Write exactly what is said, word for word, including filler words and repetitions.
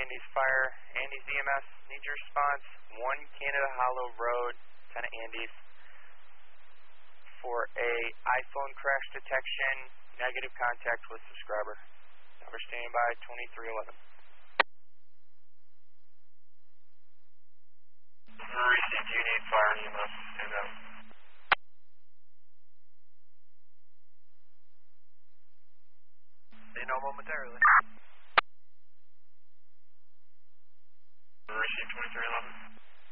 Andes Fire, Andes E M S, need your response, one Canada Hollow Road, Lieutenant Andes, for a iPhone crash detection, negative contact with subscriber. Number standing by, twenty-three eleven. Received, you need fire and E M S, stand down. They know momentarily. Received, twenty-three eleven.